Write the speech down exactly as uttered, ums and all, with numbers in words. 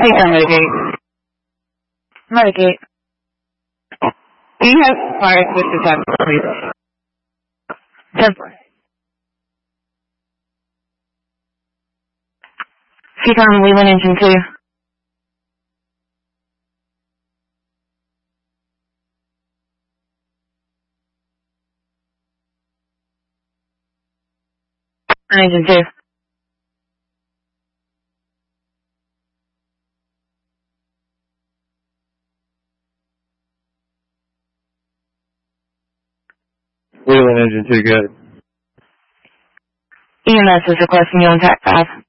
think I'll mitigate. Mitigate. Do you have fire switches up, please? Temporary. Keep on Leland engine two. Engine two. Leland engine two, good. E M S is requesting you on tac five.